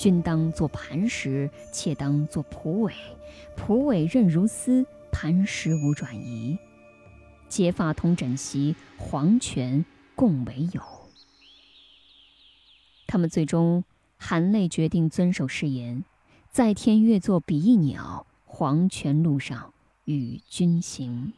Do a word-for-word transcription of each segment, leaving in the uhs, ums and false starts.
君当作磐石，妾当作蒲苇。蒲苇韧如丝，磐石无转移。结发同枕席，黄泉共为友。他们最终含泪决定遵守誓言，在天跃作比翼鸟，黄泉路上与君行。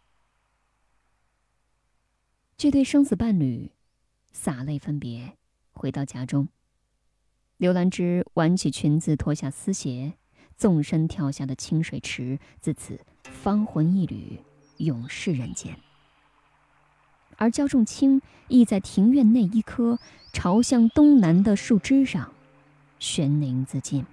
这对生死伴侣洒泪分别，回到家中。刘兰芝挽起裙子，脱下丝鞋，纵身跳下了清水池，自此芳魂一缕，永世人间。而焦仲卿亦在庭院内一棵朝向东南的树枝上悬凝自尽。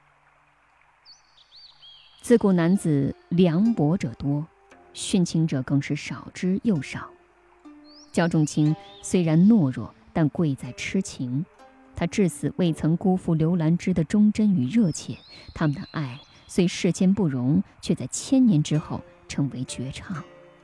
自古男子凉薄者多，殉情者更是少之又少。焦仲卿虽然懦弱，但贵在痴情。他至死未曾辜负刘兰芝的忠贞与热切，他们的爱虽世间不容，却在千年之后成为绝唱。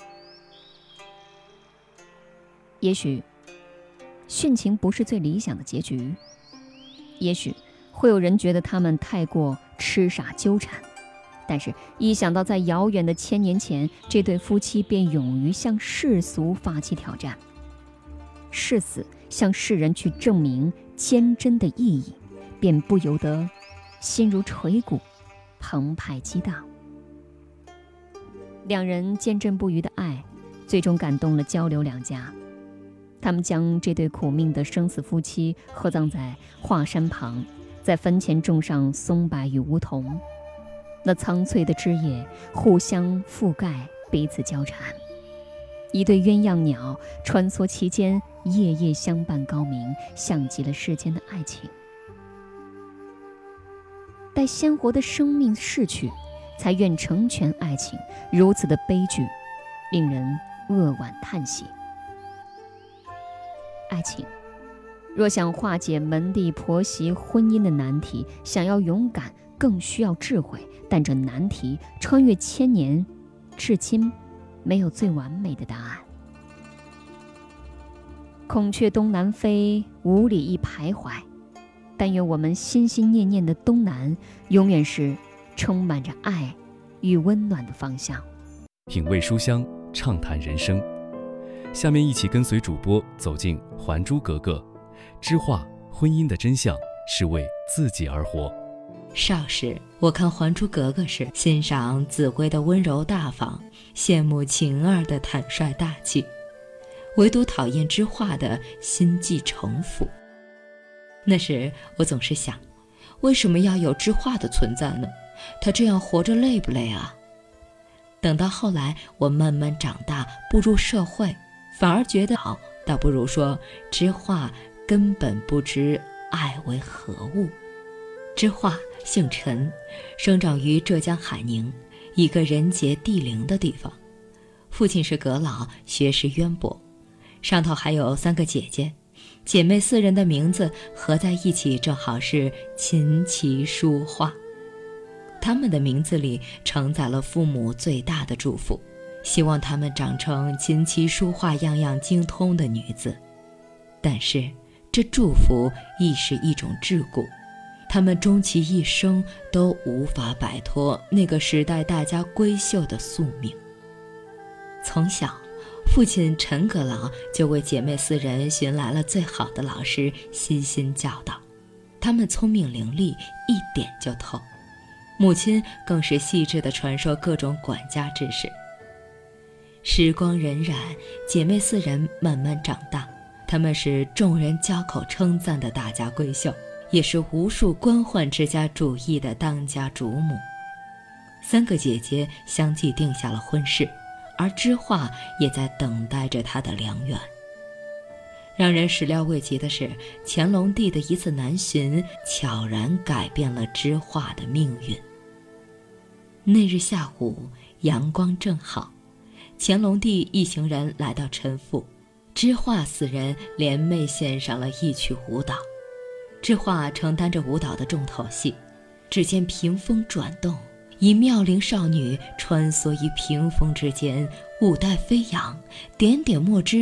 也许殉情不是最理想的结局，也许会有人觉得他们太过痴傻纠缠，但是一想到在遥远的千年前，这对夫妻便勇于向世俗发起挑战，誓死向世人去证明坚贞的意义，便不由得心如锤鼓，澎湃激荡。两人坚贞不渝的爱最终感动了焦刘两家，他们将这对苦命的生死夫妻合葬在华山旁，在坟前种上松柏与梧桐，那苍翠的枝叶互相覆盖，彼此交缠。一对鸳鸯鸟穿梭其间，夜夜相伴高明，像极了世间的爱情。待鲜活的生命逝去，才愿成全爱情，如此的悲剧，令人扼腕叹息。爱情若想化解门第婆媳婚姻的难题，想要勇敢更需要智慧，但这难题穿越千年，至今没有最完美的答案。孔雀东南飞，五里一徘徊。但愿我们心心念念的东南，永远是充满着爱与温暖的方向。 品味书香，畅谈人生。下面一起跟随主播走进《还珠格格》，知话婚姻的真相是为自己而活。 少时我看《还珠格格》时，欣赏紫薇的温柔大方，羡慕晴儿的坦率大气，唯独讨厌知画的心计城府。那时我总是想，为什么要有知画的存在呢？他这样活着累不累啊？等到后来我慢慢长大，步入社会，反而觉得好，倒不如说知画根本不知爱为何物。知画姓陈，生长于浙江海宁一个人杰地灵的地方，父亲是阁老，学识渊博，上头还有三个姐姐，姐妹四人的名字合在一起正好是琴棋书画。她们的名字里承载了父母最大的祝福，希望她们长成琴棋书画样样精通的女子。但是这祝福亦是一种桎梏，她们终其一生都无法摆脱那个时代大家闺秀的宿命。从小父亲陈阁老就为姐妹四人寻来了最好的老师，悉心教导。她们聪明伶俐，一点就透。母亲更是细致地传授各种管家知识。时光荏苒，姐妹四人慢慢长大，她们是众人交口称赞的大家闺秀，也是无数官宦之家主义的当家主母。三个姐姐相继定下了婚事，而知画也在等待着她的良缘。让人始料未及的是，乾隆帝的一次南巡悄然改变了知画的命运。那日下午，阳光正好，乾隆帝一行人来到陈府，知画四人联袂献上了一曲舞蹈。知画承担着舞蹈的重头戏，只见屏风转动，一妙龄少女穿梭于屏风之间，舞带飞扬，点点墨汁